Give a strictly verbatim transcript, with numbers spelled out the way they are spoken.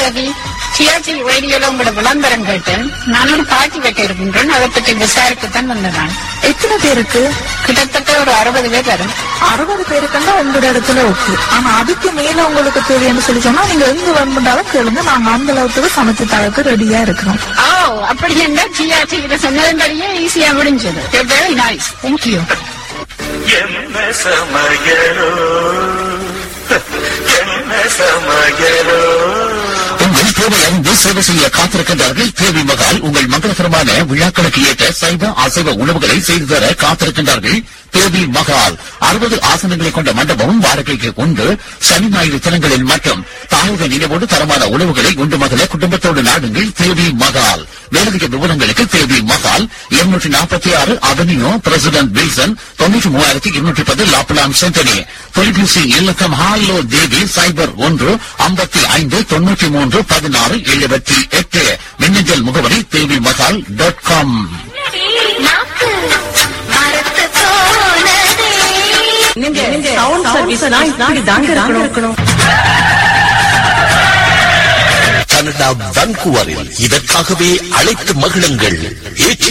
தேவி, TRT ரேடியோல உங்களோட விளம்பரம் கேட்டேன். நான் ஒரு பார்ட்டி வைக்க இருக்கின்றேன். அதை பற்றி விசாரிக்கத்தான் வந்தேன். எத்தனை பேருக்கு? கிட்டத்தட்ட ஒரு அறுபது பேர் வரும். அறுபது பேருக்குன்னா உங்களோட இடத்துல ஓகே. ஆனா அதுக்கு மேல உங்களுக்கு தேவைன்னு சொல்லி சொன்னா நீங்க எங்க வேணும்னாலும் கேளுங்க. நாங்க அந்த அளவுக்கு சமைச்சு தரக்கு ரெடியா இருக்கிறோம். ஓ, அப்படி என்ன டிஆர்டி சொன்னதுபடியே ஈஸியா முடிஞ்சது. Very nice, thank you. என்ன சமயரோ என்ன சமயரோ. உங்கள் தேவை அறிந்து சேவை செய்ய காத்திருக்கின்றார்கள் தேவி மகால். உங்கள் மங்களகரமான விழாக்களுக்கு ஏற்ற சைவ அசைவ உணவுகளை செய்து தர காத்திருக்கின்றார்கள் தேவி மகால். அறுபது ஆசனங்களை கொண்ட மண்டபமும் வாடகைக்கு உண்டு. சனி ஞாயிறு தினங்களில் மட்டும் தாயக நினைவோடு தரமான உணவுகளை உண்டு மகள குடும்பத்தோடு நாடுங்கள் தேவி மகால். மேலதிக விவரங்களுக்கு தேவி மகால் இருநூற்றி நாற்பத்தி ஆறு அவென்யூ பிரசிடென்ட் வில்சன், தொன்னூற்றி மூவாயிரத்தி இருநூற்றி பத்து லாப்லான் சென்டனி. தொலைபேசி இலக்கம் ஹாலோ தேவி சைபர் ஒன்று ஐம்பத்தி ஐந்து தொன்னூற்றி மூன்று பதினாறு எழுபத்தி எட்டு. மின்னஞ்சல் முகவரி தேவி மகால் டாட் காம். கனடா வான்கூவரில் இதற்காகவே அழைத்து மகிழுங்கள். ஏற்றி